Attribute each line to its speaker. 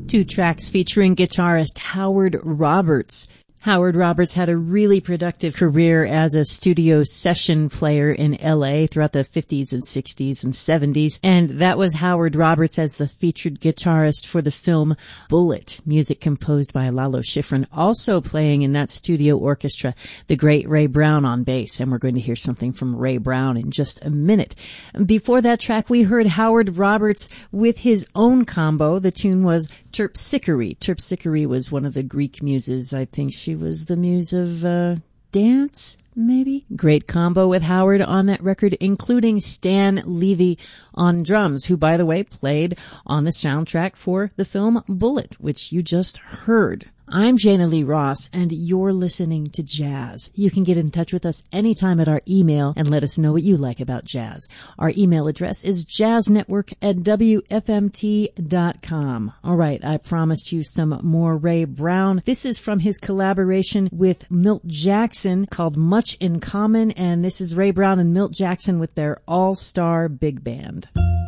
Speaker 1: Two tracks featuring guitarist Howard Roberts. Howard Roberts had a really productive career as a studio session player in LA throughout the 50s and 60s and 70s. And that was Howard Roberts as the featured guitarist for the film Bullet, music composed by Lalo Schifrin. Also playing in that studio orchestra, the great Ray Brown on bass. And we're going to hear something from Ray Brown in just a minute. Before that track, we heard Howard Roberts with his own combo. The tune was Terpsichore. Terpsichore was one of the Greek muses. I think she was the muse of dance, maybe. Great combo with Howard on that record, including Stan Levy on drums, who, by the way, played on the soundtrack for the film Bullet, which you just heard. I'm Jana Lee Ross, and you're listening to Jazz. You can get in touch with us anytime at our email and let us know what you like about jazz. Our email address is jazznetwork@wfmt.com. All right, I promised you some more Ray Brown. This is from his collaboration with Milt Jackson called Much in Common, and this is Ray Brown and Milt Jackson with their all-star big band.